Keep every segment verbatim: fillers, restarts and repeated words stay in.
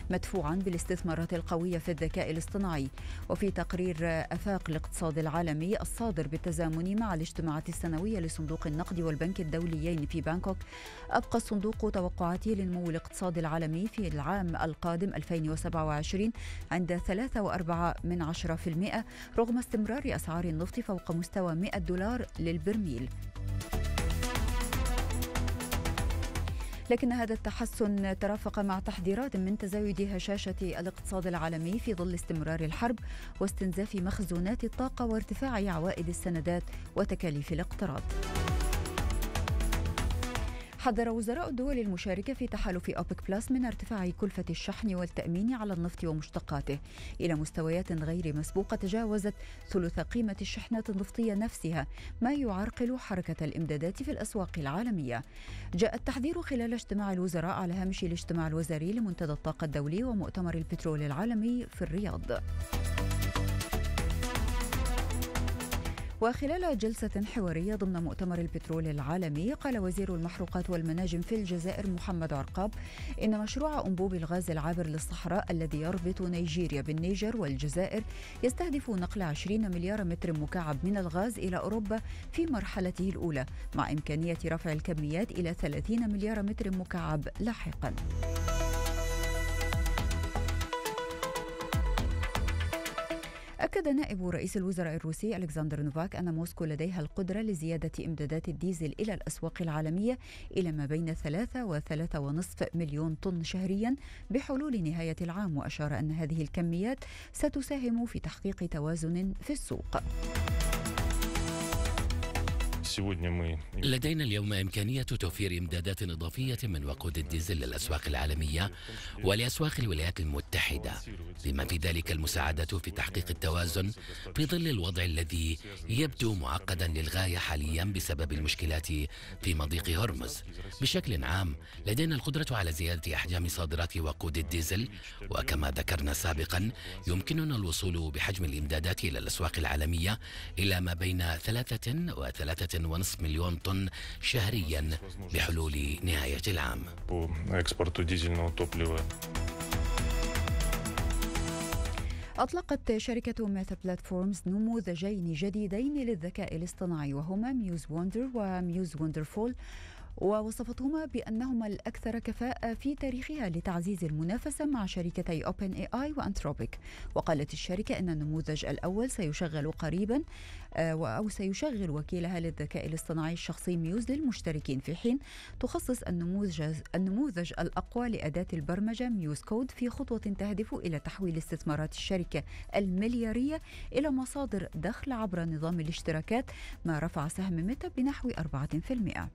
مدفوعا بالاستثمارات القوية في الذكاء الاصطناعي. وفي تقرير آفاق الاقتصاد العالمي الصادر بالتزامن مع الاجتماعات السنوية لصندوق النقد والبنك الدوليين في بانكوك، أبقى الصندوق توقعاته لنمو الاقتصاد العالمي في العام القادم ألفين وسبعة وعشرين عند ثلاثة فاصلة أربعة بالمئة رغم استمرار أسعار النفط فوق مستوى مئة دولار للبرميل. لكن هذا التحسن ترافق مع تحذيرات من تزايد هشاشة الاقتصاد العالمي في ظل استمرار الحرب واستنزاف مخزونات الطاقة وارتفاع عوائد السندات وتكاليف الاقتراض. حذر وزراء الدول المشاركة في تحالف أوبك بلس من ارتفاع كلفة الشحن والتأمين على النفط ومشتقاته إلى مستويات غير مسبوقة تجاوزت ثلث قيمة الشحنات النفطية نفسها، ما يعرقل حركة الإمدادات في الأسواق العالمية. جاء التحذير خلال اجتماع الوزراء على هامش الاجتماع الوزاري لمنتدى الطاقة الدولي ومؤتمر البترول العالمي في الرياض. وخلال جلسة حوارية ضمن مؤتمر البترول العالمي، قال وزير المحروقات والمناجم في الجزائر محمد عرقاب إن مشروع أنبوب الغاز العابر للصحراء الذي يربط نيجيريا بالنيجر والجزائر يستهدف نقل عشرين مليار متر مكعب من الغاز إلى أوروبا في مرحلته الأولى، مع إمكانية رفع الكميات إلى ثلاثين مليار متر مكعب لاحقاً. أكد نائب رئيس الوزراء الروسي ألكسندر نوفاك أن موسكو لديها القدرة لزيادة إمدادات الديزل إلى الأسواق العالمية إلى ما بين ثلاثة وثلاثة ونصف مليون طن شهريا بحلول نهاية العام، وأشار أن هذه الكميات ستساهم في تحقيق توازن في السوق. لدينا اليوم إمكانية توفير إمدادات إضافية من وقود الديزل للأسواق العالمية ولأسواق الولايات المتحدة، بما في ذلك المساعدة في تحقيق التوازن في ظل الوضع الذي يبدو معقدا للغاية حاليا بسبب المشكلات في مضيق هرمز. بشكل عام لدينا القدرة على زيادة أحجام صادرات وقود الديزل، وكما ذكرنا سابقا يمكننا الوصول بحجم الإمدادات إلى الأسواق العالمية إلى ما بين ثلاثة وثلاثة ونصف مليون طن شهريا بحلول نهاية العام. أطلقت شركة ميتا بلاتفورمز نموذجين جديدين للذكاء الاصطناعي، وهما ميوز وندر وميوز وندرفول، ووصفتهما بأنهما الأكثر كفاءة في تاريخها لتعزيز المنافسة مع شركتي أوبن إي آي وأنثروبيك. وقالت الشركة أن النموذج الأول سيشغل قريبا أو سيشغل وكيلها للذكاء الاصطناعي الشخصي ميوز للمشتركين، في حين تخصص النموذج النموذج الأقوى لأداة البرمجة ميوز كود في خطوة تهدف إلى تحويل استثمارات الشركة المليارية إلى مصادر دخل عبر نظام الاشتراكات، ما رفع سهم ميتا بنحو أربعة بالمئة.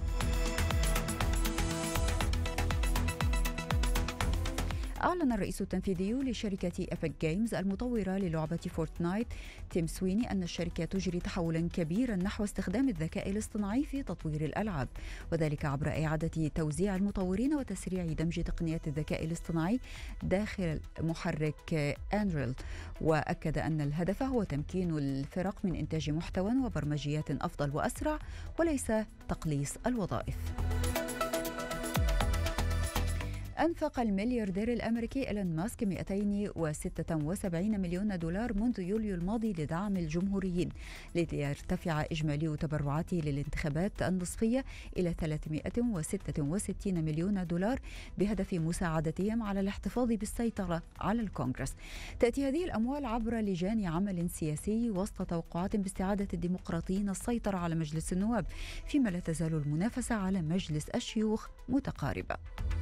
أعلن الرئيس التنفيذي لشركة إيبك جيمز المطورة للعبة فورتنايت تيم سويني أن الشركة تجري تحولا كبيرا نحو استخدام الذكاء الاصطناعي في تطوير الألعاب، وذلك عبر إعادة توزيع المطورين وتسريع دمج تقنيات الذكاء الاصطناعي داخل محرك أنريل. وأكد أن الهدف هو تمكين الفرق من إنتاج محتوى وبرمجيات أفضل وأسرع وليس تقليص الوظائف. أنفق الملياردير الأمريكي إيلون ماسك مئتين وستة وسبعين مليون دولار منذ يوليو الماضي لدعم الجمهوريين، ليرتفع إجمالي تبرعاته للانتخابات النصفية إلى ثلاثمئة وستة وستين مليون دولار بهدف مساعدتهم على الاحتفاظ بالسيطرة على الكونغرس. تأتي هذه الأموال عبر لجان عمل سياسي وسط توقعات باستعادة الديمقراطيين السيطرة على مجلس النواب، فيما لا تزال المنافسة على مجلس الشيوخ متقاربة.